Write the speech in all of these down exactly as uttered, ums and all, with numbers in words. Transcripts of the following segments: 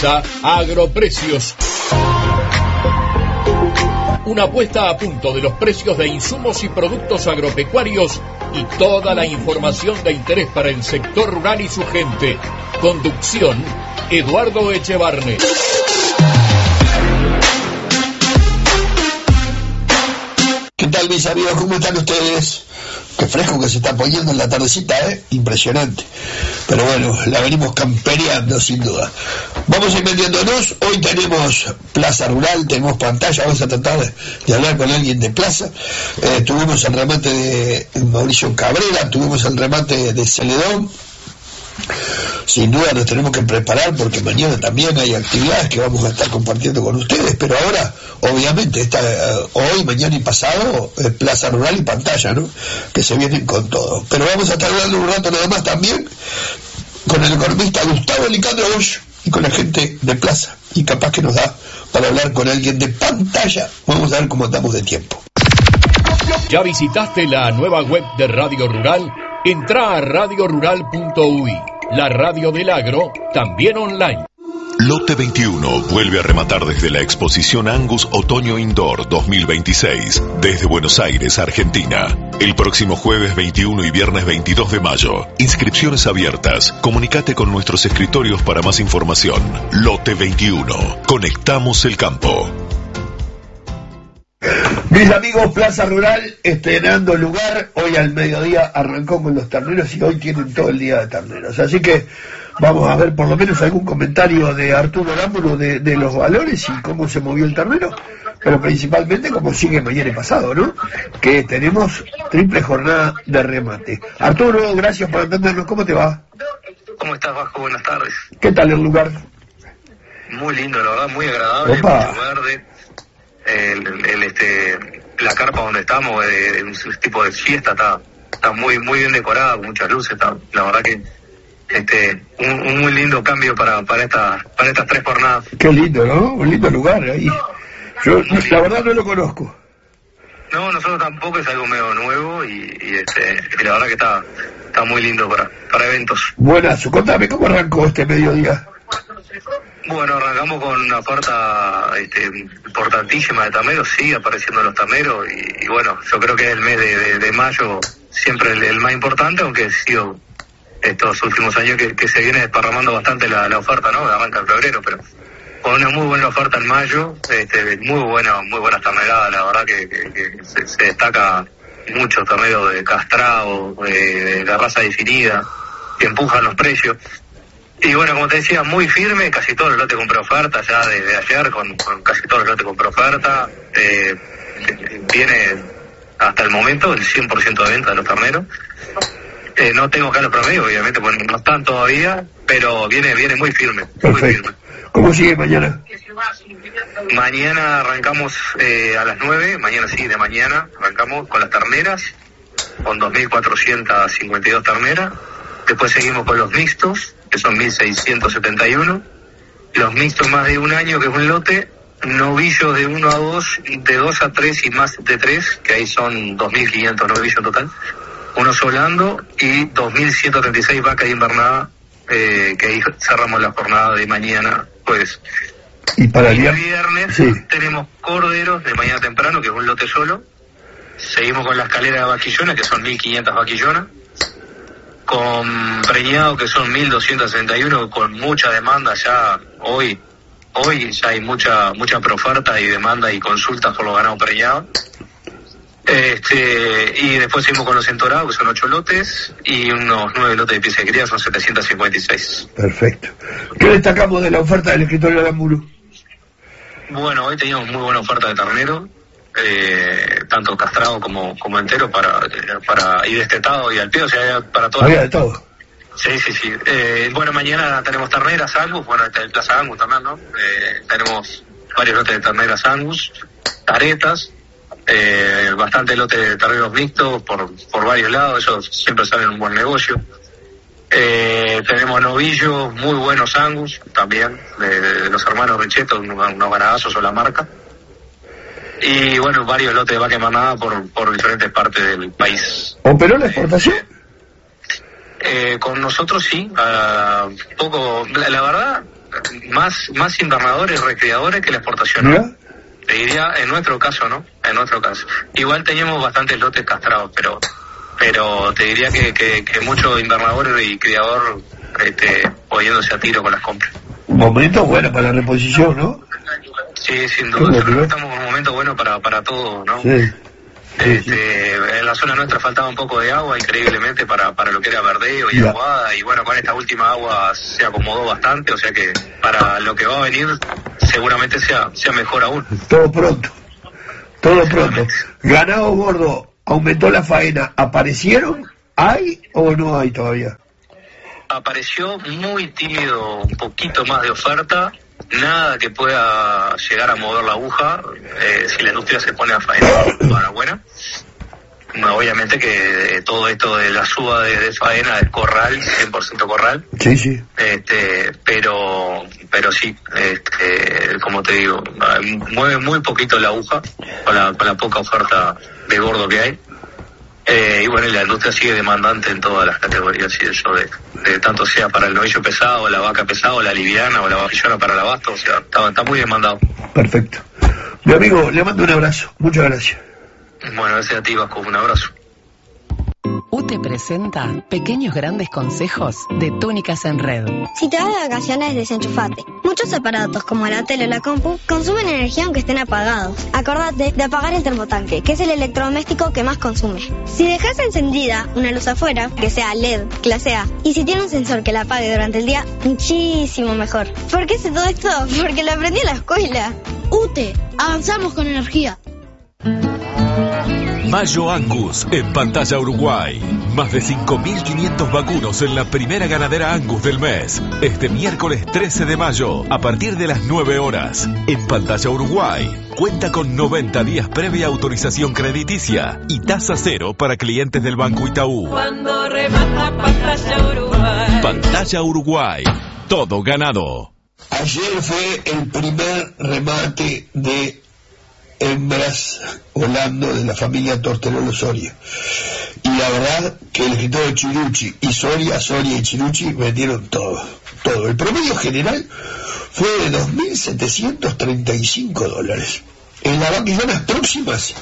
Presenta Agroprecios. Una puesta a punto de los precios de insumos y productos agropecuarios y toda la información de interés para el sector rural y su gente. Conducción, Eduardo Echevarne. ¿Qué tal, mis amigos? ¿Cómo están ustedes? Qué fresco que se está poniendo en la tardecita, ¿eh? Impresionante. Pero bueno, la venimos campereando sin duda. Vamos a ir metiéndonos. Hoy tenemos Plaza Rural, tenemos pantalla. Vamos a tratar de hablar con alguien de Plaza. Eh, tuvimos el remate de Mauricio Cabrera, tuvimos el remate de Celedón. Sin duda nos tenemos que preparar porque mañana también hay actividades que vamos a estar compartiendo con ustedes, pero ahora, obviamente, esta, uh, hoy, mañana y pasado, eh, Plaza Rural y pantalla, ¿no? Que se vienen con todo. Pero vamos a estar hablando un rato nada más también con el economista Gustavo Licandro Bosch y con la gente de Plaza. Y capaz que nos da para hablar con alguien de pantalla. Vamos a ver cómo andamos de tiempo. ¿Ya visitaste la nueva web de Radio Rural? Entrá a radio rural punto u i, la radio del agro, también online. Lote veintiuno vuelve a rematar desde la exposición Angus Otoño Indoor dos mil veintiséis, desde Buenos Aires, Argentina. El próximo jueves veintiuno y viernes veintidós de mayo. Inscripciones abiertas. Comunicate con nuestros escritorios para más información. Lote veintiuno. Conectamos el campo. Mis amigos, Plaza Rural estrenando lugar. Hoy al mediodía arrancó con los terneros y hoy tienen todo el día de terneros. Así que vamos a ver por lo menos algún comentario de Arturo Arámburo de, de los valores y cómo se movió el ternero, pero principalmente cómo sigue mañana y pasado, ¿no? Que tenemos triple jornada de remate. Arturo, gracias por atendernos. ¿Cómo te va? ¿Cómo estás, Vasco? Buenas tardes. ¿Qué tal el lugar? Muy lindo, la verdad, muy agradable, Opa. muy verde. El, el, este, la carpa donde estamos, de, de un tipo de fiesta, está, está muy, muy bien decorada, con muchas luces. Está, la verdad que este, un, un muy lindo cambio para, para esta, para estas tres jornadas. Qué lindo, ¿no? Un lindo lugar ahí. Yo, la verdad, no lo conozco. No, nosotros tampoco, es algo medio nuevo y, y, este, y la verdad que está, está muy lindo para, para eventos. Buenazo, contame cómo arrancó este mediodía. Bueno, arrancamos con una oferta este, importantísima de tameros, sigue apareciendo los tameros y, y bueno, yo creo que el mes de, de, de mayo siempre el, el más importante, aunque ha sido estos últimos años que, que se viene desparramando bastante la, la oferta, ¿no? Arranca en febrero, pero con una muy buena oferta en mayo, este, muy buena, muy buenas tameradas, la verdad que, que, que se, se destaca mucho tamero de castrado, de, de la raza definida, que empujan los precios. Y bueno, como te decía, muy firme, casi todos los lotes compré oferta, ya desde ayer con, con casi todos los lotes compré oferta. Eh, viene hasta el momento el cien por ciento de venta de los terneros. Eh, no tengo acá los promedios, obviamente, porque no están todavía, pero viene viene muy firme. Perfecto. Muy firme. ¿Cómo sigue mañana? Mañana arrancamos eh, a las nueve, mañana sí, de mañana, arrancamos con las terneras, con dos mil cuatrocientas cincuenta y dos terneras. Después seguimos con los mixtos, que son mil seiscientos setenta y uno. Los mixtos más de un año, que es un lote. Novillos de uno a dos, de dos a tres y más de tres, que ahí son dos mil quinientos novillos en total. Uno solando y dos mil ciento treinta y seis vacas de invernada, eh, que ahí cerramos la jornada de mañana, pues. Y para el y día... el viernes sí. Tenemos corderos de mañana temprano, que es un lote solo. Seguimos con la escalera de vaquillonas, que son mil quinientas vaquillonas. Con preñado, que son mil doscientos sesenta y uno, con mucha demanda ya hoy. Hoy ya hay mucha mucha preoferta y demanda y consultas por los ganados preñados. Este, y después seguimos con los entorados, que son ocho lotes, y unos nueve lotes de pieza de cría, son setecientos cincuenta y seis. Perfecto. ¿Qué destacamos de la oferta del escritorio de Arámburo? Bueno, hoy teníamos muy buena oferta de ternero, eh, tanto castrado como, como entero, para, para y destetado y al pie, o sea, para todo. Había de todo. Sí, sí, sí. Eh, bueno, mañana tenemos terneras Angus, bueno, está el Plaza Angus también, ¿no? Eh, tenemos varios lotes de terneras Angus, taretas, eh, bastante lote de terneros mixtos por, por varios lados, ellos siempre salen un buen negocio. Eh, tenemos novillos muy buenos Angus, también, de, de los hermanos Richeto, unos, unos ganadazos o la marca. Y bueno, varios lotes de vaca manada por, por diferentes partes del país. ¿Operó la exportación? Eh, con nosotros sí, uh, poco, la, la verdad, más, más invernadores, recreadores que la exportación, ¿no? Te diría, en nuestro caso, ¿no? En nuestro caso. Igual teníamos bastantes lotes castrados, pero pero te diría que, que, que mucho invernador y criador este, poniéndose a tiro con las compras. Un momento bueno para la reposición, ¿no? Sí, sin duda. Estamos en un momento bueno para, para todo, ¿no? Sí. Este, en la zona nuestra faltaba un poco de agua, increíblemente, para, para lo que era verdeo y aguada, y bueno, con esta última agua se acomodó bastante, o sea que para lo que va a venir seguramente sea, sea mejor aún. Todo pronto, todo pronto. Ganado gordo, aumentó la faena, ¿aparecieron? ¿Hay o no hay todavía? Apareció muy tímido, un poquito más de oferta, nada que pueda llegar a mover la aguja, eh, si la industria se pone a faenar, para buena. Obviamente que eh, todo esto de la suba de, de faena es corral, cien por ciento corral. Sí, sí. Este, pero, pero sí, este, como te digo, mueve muy poquito la aguja con la, con la poca oferta de gordo que hay. Eh, y bueno, la industria sigue demandante en todas las categorías y eso de, de tanto sea para el novillo pesado, la vaca pesada, o la liviana o la vajillona para el abasto, o sea, está, está muy demandado. Perfecto. Mi amigo, le mando un abrazo, muchas gracias. Bueno, gracias a ti, Vasco, un abrazo. U T E presenta pequeños grandes consejos de túnicas en red. Si te vas de vacaciones, desenchufate. Muchos aparatos como la tele o la compu consumen energía aunque estén apagados. Acordate de apagar el termotanque, que es el electrodoméstico que más consume. Si dejas encendida una luz afuera, que sea L E D, clase A, y si tiene un sensor que la apague durante el día, muchísimo mejor. ¿Por qué sé todo esto? Porque lo aprendí en la escuela. U T E, avanzamos con energía. Mayo Angus en Pantalla Uruguay. Más de cinco mil quinientos vacunos en la primera ganadera Angus del mes. Este miércoles trece de mayo, a partir de las nueve horas. En Pantalla Uruguay. Cuenta con noventa días previa autorización crediticia y tasa cero para clientes del Banco Itaú. Cuando remata Pantalla Uruguay. Pantalla Uruguay. Todo ganado. Ayer fue el primer remate de hembras volando de la familia Torterolo Soria, y la verdad que el escritor Chirucci y Soria, Soria y Chirucci vendieron todo, todo. El promedio general fue de dos mil setecientos treinta y cinco dólares. En las vaquillonas próximas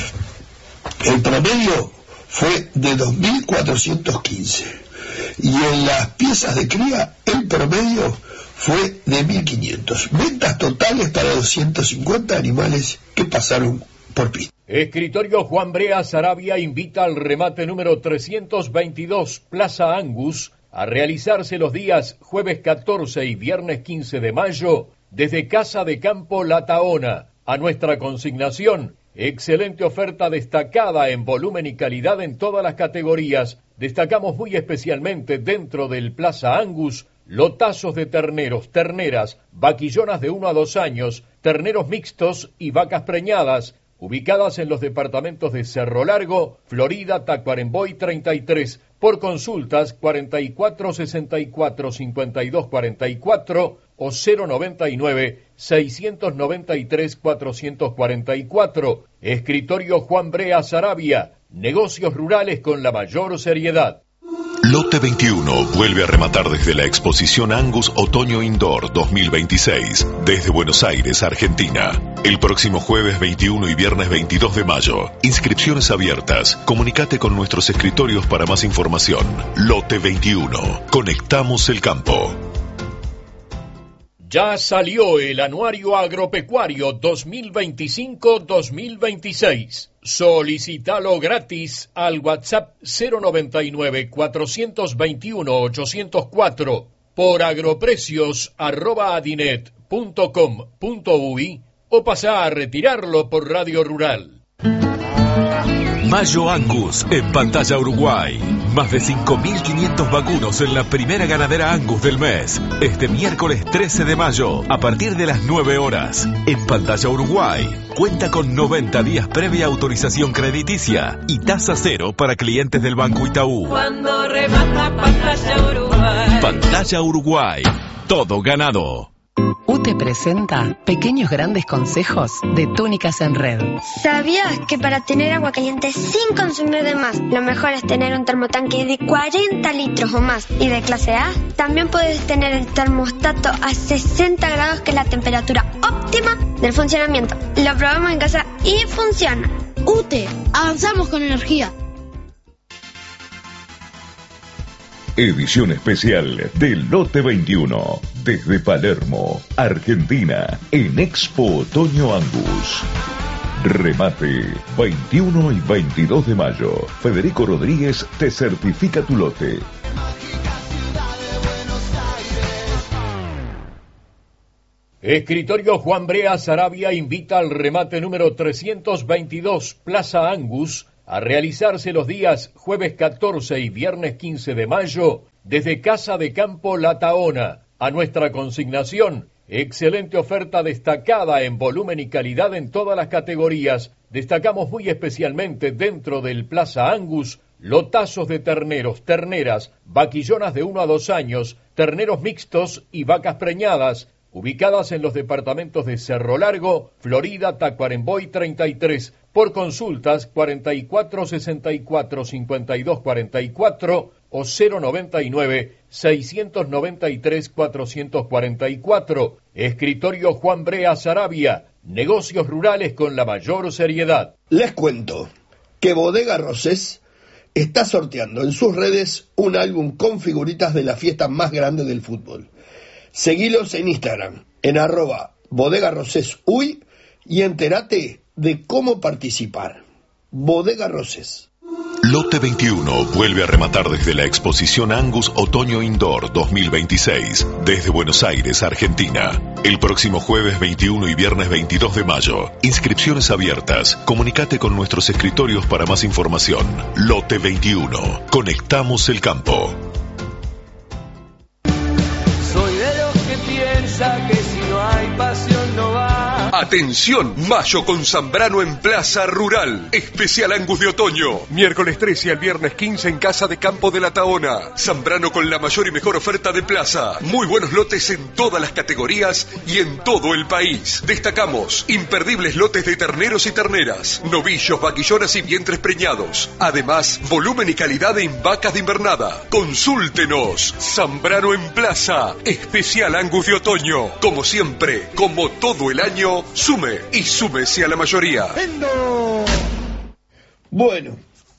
el promedio fue de dos mil cuatrocientos quince, y en las piezas de cría el promedio fue de mil quinientos. Ventas totales para doscientos cincuenta animales que pasaron por pista. Escritorio Juan Brea Sarabia invita al remate número trescientos veintidós Plaza Angus a realizarse los días jueves catorce y viernes quince de mayo desde Casa de Campo La Taona. A nuestra consignación, excelente oferta destacada en volumen y calidad en todas las categorías. Destacamos muy especialmente dentro del Plaza Angus lotazos de terneros, terneras, vaquillonas de uno a dos años, terneros mixtos y vacas preñadas, ubicadas en los departamentos de Cerro Largo, Florida, Tacuarembó y treinta y tres. Por consultas cuarenta y cuatro sesenta y cuatro cincuenta y dos cuarenta y cuatro o cero noventa y nueve seiscientos noventa y tres cuatrocientos cuarenta y cuatro. Escritorio Juan Brea Sarabia. Negocios rurales con la mayor seriedad. Lote veintiuno vuelve a rematar desde la exposición Angus Otoño Indoor dos mil veintiséis, desde Buenos Aires, Argentina. El próximo jueves veintiuno y viernes veintidós de mayo. Inscripciones abiertas. Comunicate con nuestros escritorios para más información. Lote veintiuno. Conectamos el campo. Ya salió el Anuario Agropecuario dos mil veinticinco dos mil veintiséis. Solicítalo gratis al WhatsApp cero noventa y nueve cuatrocientos veintiuno ochocientos cuatro, por agroprecios arroba adinet punto com punto uy o pasá a retirarlo por Radio Rural. Mayo Angus en Pantalla Uruguay. Más de cinco mil quinientos vacunos en la primera ganadera Angus del mes. Este miércoles trece de mayo, a partir de las nueve horas. En Pantalla Uruguay. Cuenta con noventa días previa autorización crediticia y tasa cero para clientes del Banco Itaú. Cuando remata Pantalla Uruguay. Pantalla Uruguay. Todo ganado. U T E presenta Pequeños Grandes Consejos de Túnicas en Red. ¿Sabías que para tener agua caliente sin consumir de más, lo mejor es tener un termotanque de cuarenta litros o más y de clase A? También puedes tener el termostato a sesenta grados, que es la temperatura óptima del funcionamiento. Lo probamos en casa y funciona. U T E, avanzamos con energía. Edición especial de Lote veintiuno, desde Palermo, Argentina, en Expo Otoño Angus. Remate veintiuno y veintidós de mayo. Federico Rodríguez te certifica tu lote. Escritorio Juan Brea Sarabia invita al remate número trescientos veintidós Plaza Angus a realizarse los días jueves catorce y viernes quince de mayo desde Casa de Campo La Tahona. A nuestra consignación, excelente oferta destacada en volumen y calidad en todas las categorías. Destacamos muy especialmente dentro del Plaza Angus lotazos de terneros, terneras, vaquillonas de uno a dos años, terneros mixtos y vacas preñadas, ubicadas en los departamentos de Cerro Largo, Florida, Tacuarembó y treinta y tres. Por consultas cuarenta y cuatro sesenta y cuatro cincuenta y dos cuarenta y cuatro o cero noventa y nueve seiscientos noventa y tres cuatrocientos cuarenta y cuatro. Escritorio Juan Brea Sarabia. Negocios rurales con la mayor seriedad. Les cuento que Bodega Rosés está sorteando en sus redes un álbum con figuritas de la fiesta más grande del fútbol. Seguilos en Instagram, en arroba Bodega Rosés Uy, y entérate de cómo participar. Bodega Rosés. Lote veintiuno vuelve a rematar desde la exposición Angus Otoño Indoor dos mil veintiséis, desde Buenos Aires, Argentina. El próximo jueves veintiuno y viernes veintidós de mayo. Inscripciones abiertas. Comunicate con nuestros escritorios para más información. Lote veintiuno. Conectamos el campo. Soy de los que piensa que si no hay pasión no va. Atención, mayo con Zambrano en Plaza Rural. Especial Angus de otoño. Miércoles trece al viernes quince en Casa de Campo de La Tahona. Zambrano con la mayor y mejor oferta de plaza. Muy buenos lotes en todas las categorías y en todo el país. Destacamos imperdibles lotes de terneros y terneras, novillos, vaquillonas y vientres preñados. Además, volumen y calidad en vacas de invernada. Consúltenos. Zambrano en Plaza. Especial Angus de otoño. Como siempre, como todo el año, sume y súmese a la mayoría. Bueno,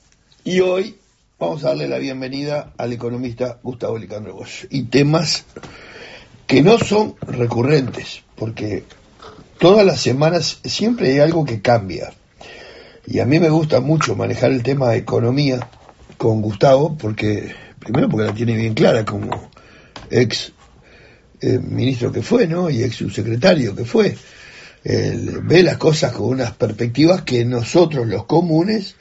y hoy vamos a darle la bienvenida al economista Gustavo Licandro Bosch. Y temas que no son recurrentes, porque todas las semanas siempre hay algo que cambia. Y a mí me gusta mucho manejar el tema de economía con Gustavo, porque primero porque la tiene bien clara como ex eh, ministro que fue, ¿no? Y ex subsecretario que fue. Él ve las cosas con unas perspectivas que nosotros los comunes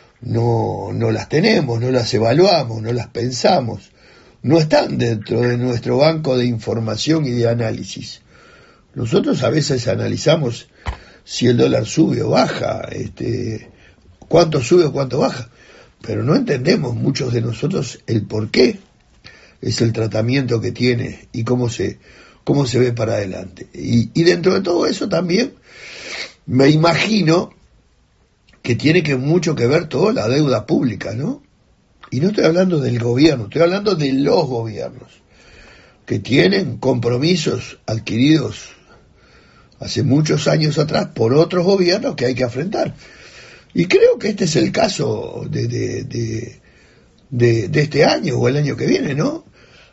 no, no las tenemos, no las evaluamos, no las pensamos, no están dentro de nuestro banco de información y de análisis. Nosotros a veces analizamos si el dólar sube o baja, este, cuánto sube o cuánto baja, pero no entendemos muchos de nosotros el por qué es el tratamiento que tiene y cómo se cómo se ve para adelante. Y, y dentro de todo eso también me imagino que tiene que mucho que ver toda la deuda pública, ¿no? Y no estoy hablando del gobierno, estoy hablando de los gobiernos, que tienen compromisos adquiridos hace muchos años atrás por otros gobiernos que hay que afrontar. Y creo que este es el caso de, de, de, de, de este año o el año que viene, ¿no?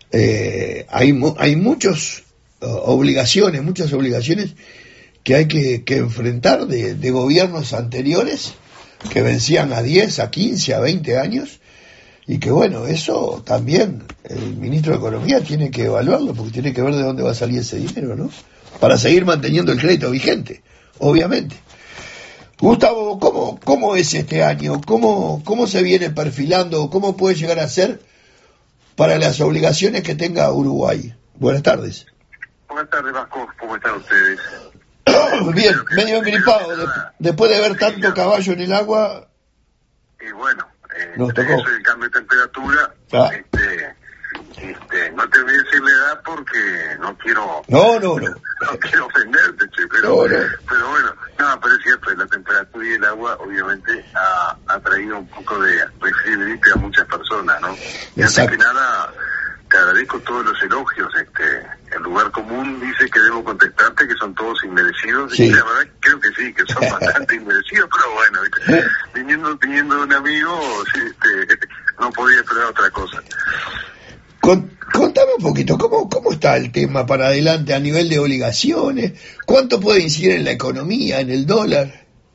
Eh, hay, hay muchos obligaciones, muchas obligaciones que hay que, que enfrentar de, de gobiernos anteriores que vencían a diez, a quince, a veinte años, y que bueno, eso también el ministro de Economía tiene que evaluarlo, porque tiene que ver de dónde va a salir ese dinero, ¿no? Para seguir manteniendo el crédito vigente, obviamente. Gustavo, ¿cómo, cómo es este año? ¿Cómo, cómo se viene perfilando? ¿Cómo puede llegar a ser para las obligaciones que tenga Uruguay? Buenas tardes. Buenas tardes, Vasco. ¿Cómo están ustedes? Bien, medio engripado. De, después de ver tanto caballo en el agua... Y bueno, eh, nos tocó. eso y el cambio de temperatura, ah. este, Este, no te voy a decir la edad porque no quiero no no no no quiero ofenderte, che, pero no, no. pero bueno, no, pero es cierto, la temperatura y el agua obviamente ha, ha traído un poco de resfriado y gripe a muchas personas, ¿no? Y antes que nada te agradezco todos los elogios. Este, el lugar común dice que debo contestarte que son todos inmerecidos, sí. Y la verdad creo que sí, que son bastante inmerecidos, pero bueno, ¿viste? viniendo viniendo de un amigo, sí, este, no podía esperar otra cosa. Con, contame un poquito, ¿cómo, ¿cómo está el tema para adelante a nivel de obligaciones? ¿Cuánto puede incidir en la economía, en el dólar?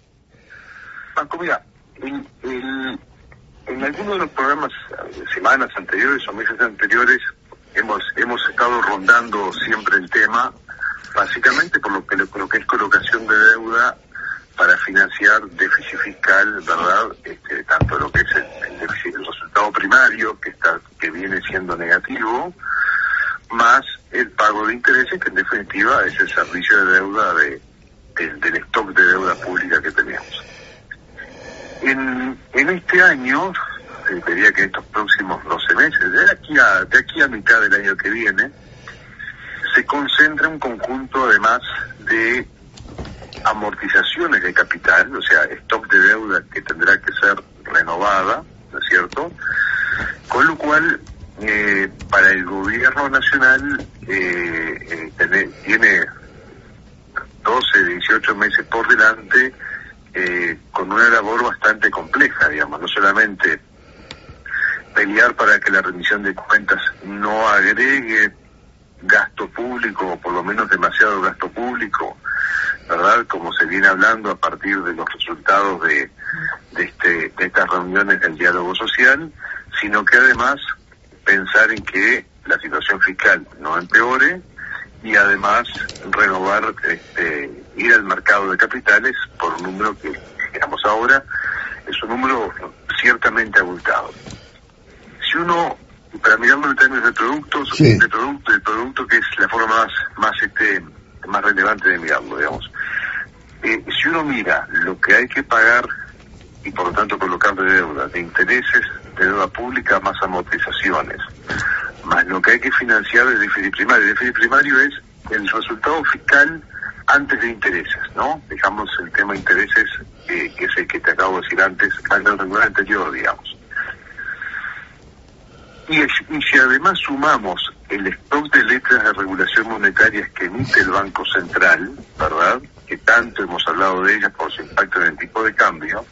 Marco, mira, en, en, en algunos de los programas, semanas anteriores o meses anteriores, hemos hemos estado rondando siempre el tema, básicamente por lo que, lo que es colocación de deuda para financiar déficit fiscal, ¿verdad? Este, tanto lo que es el, el déficit, el resultado primario, que está que viene siendo negativo, más el pago de intereses, que en definitiva es el servicio de deuda de, de del stock de deuda pública que tenemos. En, en este año, eh, diría que estos próximos doce meses, de aquí a de aquí a mitad del año que viene, se concentra un conjunto además de amortizaciones de capital, o sea, stock de deuda que tendrá que ser renovada, ¿no es cierto? Con lo cual, eh, para el gobierno nacional eh, eh, tiene, tiene doce, dieciocho meses por delante, eh, con una labor bastante compleja, digamos, no solamente pelear para que la rendición de cuentas no agregue gasto público, o por lo menos demasiado gasto público, ¿verdad? Como se viene hablando a partir de los resultados de, de, este, de estas reuniones del diálogo social, sino que además pensar en que la situación fiscal no empeore y además renovar, este, ir al mercado de capitales por un número que, digamos ahora, es un número ciertamente abultado. Si uno, para mirarlo en términos de productos, sí. de producto, de producto que es la forma más, más este, más relevante de mirarlo, digamos. Eh, si uno mira lo que hay que pagar y por lo tanto colocar de deuda, de intereses, de deuda pública, más amortizaciones, más lo que hay que financiar de déficit primario. El déficit primario es el resultado fiscal antes de intereses, ¿no? Dejamos el tema de intereses, eh, que es el que te acabo de decir antes, al regular anterior, digamos. Y, y si además sumamos el stock de letras de regulación monetarias que emite el Banco Central, ¿verdad?, que tanto hemos hablado de ellas por su impacto en el tipo de cambio,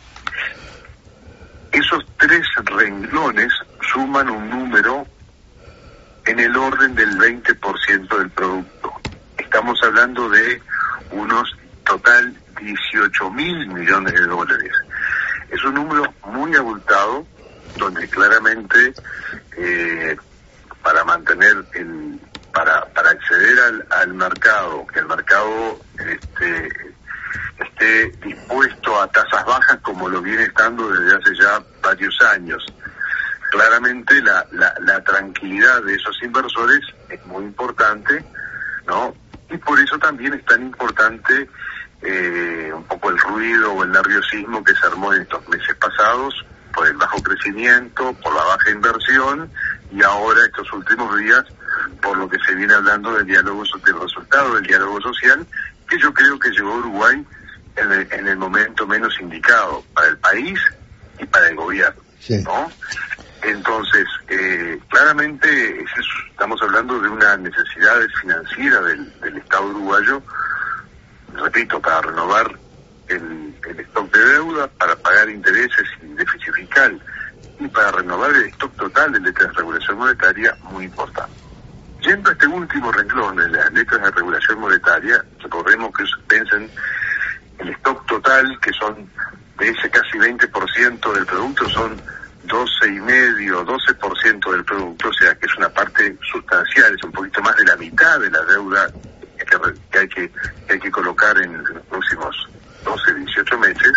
esos tres renglones suman un número en el orden del veinte por ciento del producto. Estamos hablando de unos total dieciocho mil millones de dólares. Es un número muy abultado, donde claramente eh, para mantener el para para acceder al, al mercado, que el mercado este, esté dispuesto a tasas bajas como lo viene estando desde hace ya varios años. Claramente la, la, la tranquilidad de esos inversores es muy importante, ¿no? Y por eso también es tan importante eh, un poco el ruido o el nerviosismo que se armó en estos meses pasados por el bajo crecimiento, por la baja inversión y ahora estos últimos días por lo que se viene hablando del diálogo, del resultado del diálogo social, que yo creo que llegó a Uruguay en el, en el momento menos indicado para el país y para el gobierno, sí. ¿no? Entonces, eh, claramente es eso, estamos hablando de una necesidad financiera del, del Estado uruguayo, repito, para renovar el, el stock de deuda, para pagar intereses y déficit fiscal, y para renovar el stock total de letras de regulación monetaria, muy importante. Yendo a este último renglón, en las letras de regulación monetaria, recordemos que piensen el stock total, que son de ese casi veinte por ciento del producto, son doce y medio, doce por ciento del producto, o sea que es una parte sustancial, es un poquito más de la mitad de la deuda que, que hay que, que hay que colocar en los próximos doce, dieciocho meses.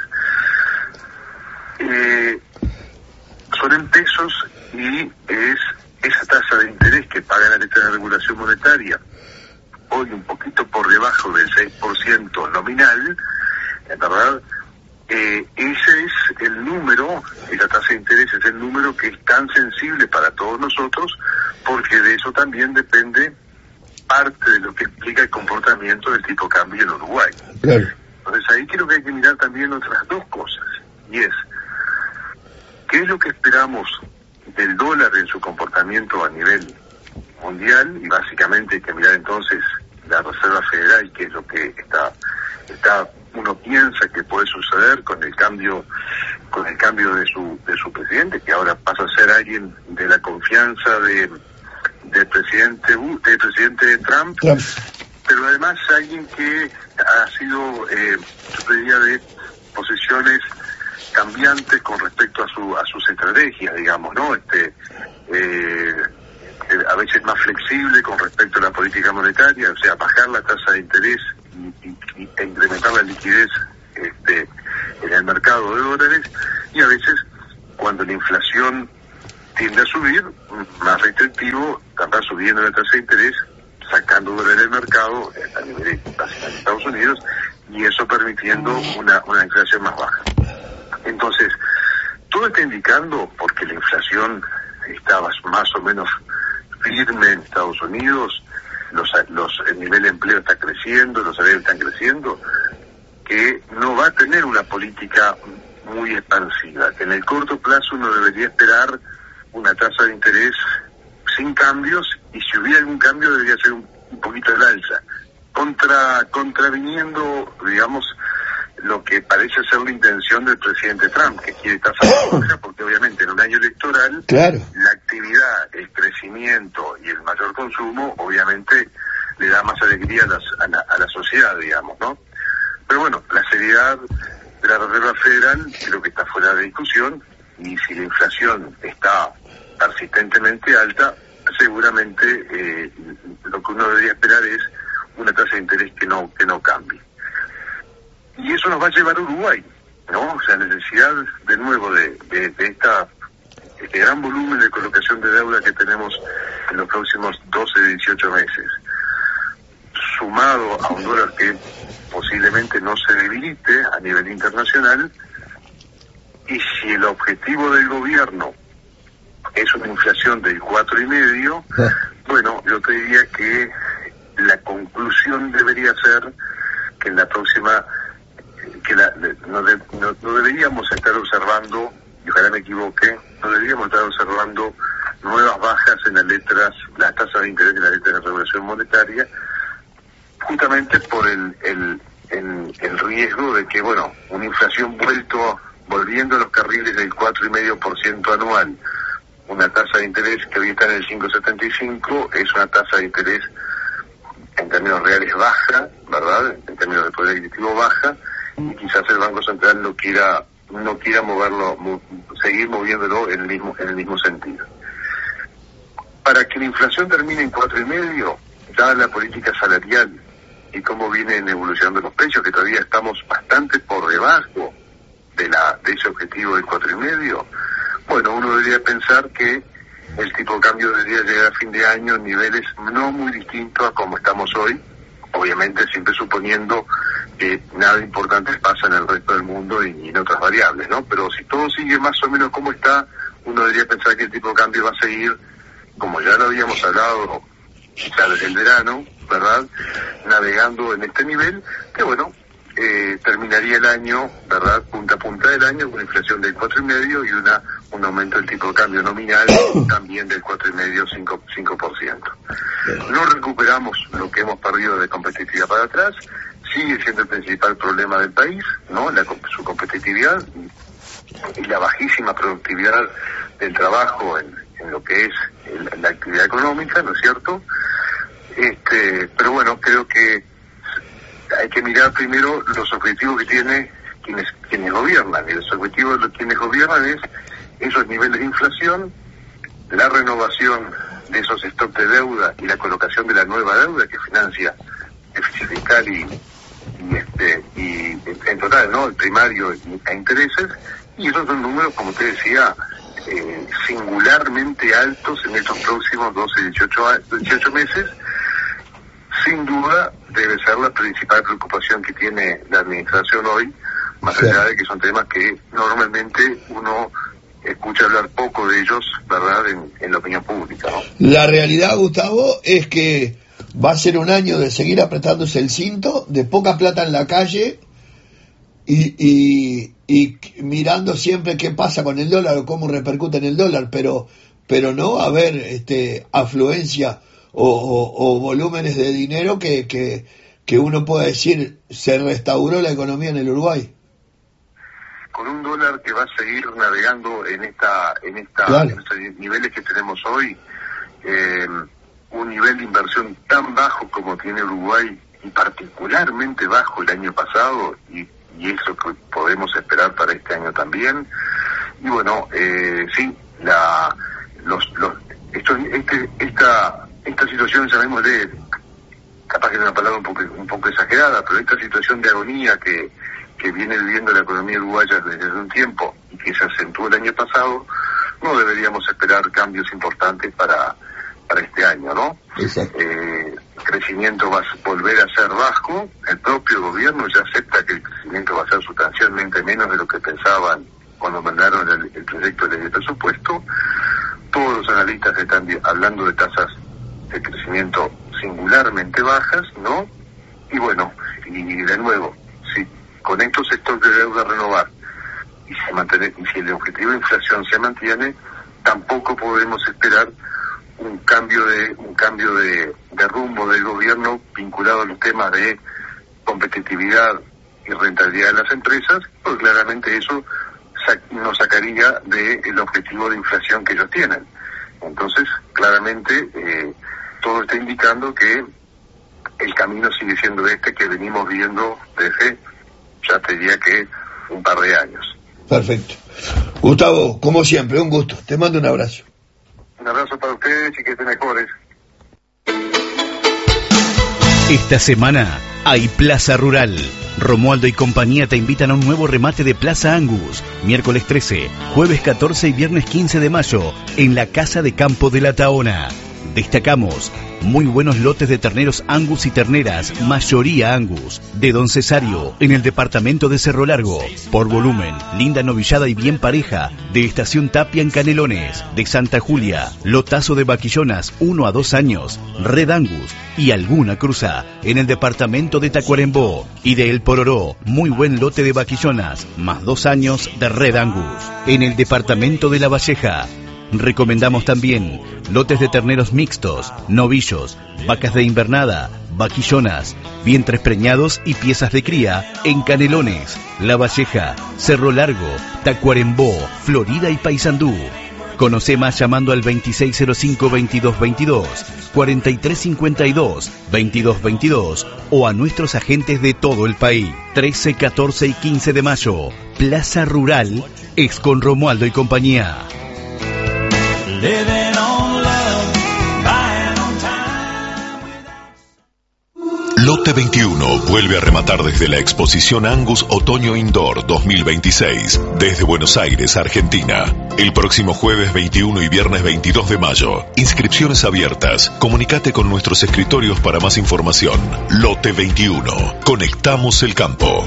Eh, son en pesos y es esa tasa de interés que paga la letra de regulación monetaria, hoy un poquito por debajo del seis por ciento nominal, en verdad, eh, ese es el número, esa tasa de interés es el número que es tan sensible para todos nosotros, porque de eso también depende parte de lo que explica el comportamiento del tipo de cambio en Uruguay. Claro. Entonces ahí creo que hay que mirar también otras dos cosas, y es, ¿qué es lo que esperamos del dólar en su comportamiento a nivel mundial? Y básicamente hay que mirar entonces la Reserva Federal, que es lo que está, está uno piensa que puede suceder con el cambio con el cambio de su de su presidente, que ahora pasa a ser alguien de la confianza de del presidente del presidente Trump, Trump, pero además alguien que ha sido eh, yo diría de posiciones cambiantes con respecto a su a sus estrategias, digamos, ¿no? Este eh, a veces más flexible con respecto a la política monetaria, o sea, bajar la tasa de interés y, y, e incrementar la liquidez este, en el mercado de dólares, y a veces cuando la inflación tiende a subir, más restrictivo, andar subiendo la tasa de interés, sacando dólares del mercado a nivel de Estados Unidos, y eso permitiendo una, una inflación más baja. Entonces, todo está indicando, porque la inflación estaba más o menos firme en Estados Unidos, los, los, el nivel de empleo está creciendo, los salarios están creciendo, que no va a tener una política muy expansiva, que en el corto plazo uno debería esperar una tasa de interés sin cambios, y si hubiera algún cambio debería ser un, un poquito al alza, contra contraviniendo, digamos, lo que parece ser la intención del presidente Trump, que quiere tasa baja, porque obviamente en un año electoral, claro, la actividad, el crecimiento y el mayor consumo obviamente le da más alegría a, las, a, la, a la sociedad, digamos, ¿no? Pero bueno, la seriedad de la Reserva Federal creo que está fuera de discusión, y si la inflación está persistentemente alta, seguramente eh, lo que uno debería esperar es una tasa de interés que no que no cambie. Y eso nos va a llevar a Uruguay, ¿no? O sea, necesidad de nuevo de, de, de esta este gran volumen de colocación de deuda que tenemos en los próximos doce a dieciocho meses, sumado a un dólar que posiblemente no se debilite a nivel internacional, y si el objetivo del gobierno es una inflación del cuatro y medio, bueno, yo te diría que la conclusión debería ser que en la próxima que la, no, de, no, no deberíamos estar observando, y ojalá me equivoque, no deberíamos estar observando nuevas bajas en las letras, las tasas de interés en las letras de regulación monetaria, justamente por el, el, el, el riesgo de que, bueno, una inflación vuelto, volviendo a los carriles del cuatro coma cinco por ciento anual, una tasa de interés que hoy está en el cinco coma setenta y cinco, es una tasa de interés en términos reales baja, ¿verdad? En términos de poder adquisitivo baja, y quizás el Banco Central no quiera no quiera moverlo, mo, seguir moviéndolo en el mismo en el mismo sentido. Para que la inflación termine en cuatro y medio, dada la política salarial y cómo vienen evolucionando los precios, que todavía estamos bastante por debajo de la de ese objetivo del cuatro y medio, bueno, uno debería pensar que el tipo de cambio debería llegar a fin de año en niveles no muy distintos a como estamos hoy, obviamente siempre suponiendo que nada importante pasa en el resto del mundo y, y en otras variables, ¿no? Pero si todo sigue más o menos como está, uno debería pensar que el tipo de cambio va a seguir, como ya lo habíamos hablado ya desde el verano, ¿verdad?, navegando en este nivel, que bueno, eh, terminaría el año, ¿verdad?, punta a punta del año, con una inflación del cuatro y medio y una un aumento del tipo de cambio nominal también del cuatro y medio, cinco por ciento. No recuperamos lo que hemos perdido de competitividad para atrás, sigue siendo el principal problema del país, ¿no?, la, su competitividad y la bajísima productividad del trabajo en, en lo que es el, la actividad económica, ¿no es cierto? Este, pero bueno, creo que hay que mirar primero los objetivos que tiene quienes quienes gobiernan, y los objetivos de quienes gobiernan es esos niveles de inflación, la renovación de esos stocks de deuda y la colocación de la nueva deuda que financia déficit fiscal y, y este y en total, ¿no?, el primario a intereses, y esos son números, como te decía, eh, singularmente altos en estos próximos doce a dieciocho meses. Sin duda debe ser la principal preocupación que tiene la administración hoy, más allá de que son temas que normalmente uno eh, escucha hablar poco de ellos, ¿verdad?, en, en la opinión pública, ¿no? La realidad, Gustavo, es que va a ser un año de seguir apretándose el cinto, de poca plata en la calle y, y, y mirando siempre qué pasa con el dólar o cómo repercute en el dólar, pero, pero no va a haber este, afluencia o, o, o volúmenes de dinero que, que, que uno pueda decir se restauró la economía en el Uruguay. Con un dólar que va a seguir navegando en esta en esta claro. en estos niveles que tenemos hoy, eh, un nivel de inversión tan bajo como tiene Uruguay y particularmente bajo el año pasado, y, y eso que podemos esperar para este año también. Y bueno, eh, sí, la los los esto, este, esta esta situación, llamémosle, capaz que es una palabra un poco un poco exagerada, pero esta situación de agonía que que viene viviendo la economía uruguaya desde un tiempo y que se acentuó el año pasado, no deberíamos esperar cambios importantes para para este año, ¿no? Exacto. Eh, el crecimiento va a volver a ser bajo, el propio gobierno ya acepta que el crecimiento va a ser sustancialmente menos de lo que pensaban cuando mandaron el, el proyecto de ley de presupuesto. Todos los analistas están hablando de tasas de crecimiento singularmente bajas, ¿no? Y bueno, y de nuevo, si con estos sectores de deuda renovar y si, mantener, y si el objetivo de inflación se mantiene, tampoco podemos esperar un cambio de un cambio de, de rumbo del gobierno vinculado a los temas de competitividad y rentabilidad de las empresas, pues claramente eso sac- nos sacaría del objetivo de inflación que ellos tienen. Entonces, claramente, eh, todo está indicando que el camino sigue siendo este que venimos viendo desde, ya te diría que un par de años. Perfecto. Gustavo, como siempre, un gusto. Te mando un abrazo. Un abrazo para ustedes y que estén mejores. Esta semana hay Plaza Rural. Romualdo y compañía te invitan a un nuevo remate de Plaza Angus, miércoles trece, jueves catorce y viernes quince de mayo, en la Casa de Campo de la Taona. Destacamos muy buenos lotes de terneros Angus y terneras, mayoría Angus, de Don Cesario, en el departamento de Cerro Largo. Por volumen, linda novillada y bien pareja, de Estación Tapia en Canelones, de Santa Julia, lotazo de vaquillonas uno a dos años, Red Angus y alguna cruza, en el departamento de Tacuarembó. Y de El Pororó, muy buen lote de vaquillonas, más dos años de Red Angus, en el departamento de La Valleja. Recomendamos también lotes de terneros mixtos, novillos, vacas de invernada, vaquillonas, vientres preñados y piezas de cría en Canelones, La Valleja, Cerro Largo, Tacuarembó, Florida y Paysandú. Conoce más llamando al veintiséis cero cinco, veintidós veintidós, cuarenta y tres cincuenta y dos, veintidós veintidós o a nuestros agentes de todo el país. trece, catorce y quince de mayo, Plaza Rural, ex con Romualdo y compañía. Living on love, buying on time. Lote veintiuno vuelve a rematar desde la exposición Angus Otoño Indoor dos mil veintiséis, desde Buenos Aires, Argentina. El próximo jueves veintiuno y viernes veintidós de mayo. Inscripciones abiertas. Comunicate con nuestros escritorios para más información. Lote veintiuno. Conectamos el campo.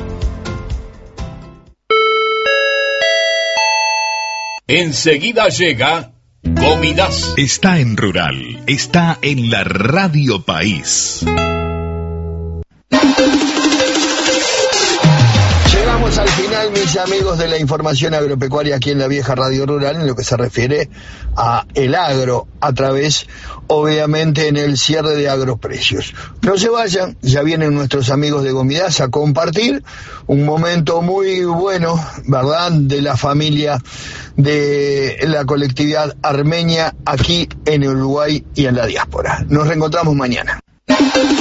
Enseguida llega Gomidas. Está en Rural, está en la Radio País. Llegamos al final, mis amigos, de la información agropecuaria aquí en la vieja Radio Rural, en lo que se refiere a el agro, a través, obviamente, en el cierre de Agroprecios. No se vayan, ya vienen nuestros amigos de Gomidas a compartir un momento muy bueno, ¿verdad?, de la familia de la colectividad armenia aquí en Uruguay y en la diáspora. Nos reencontramos mañana.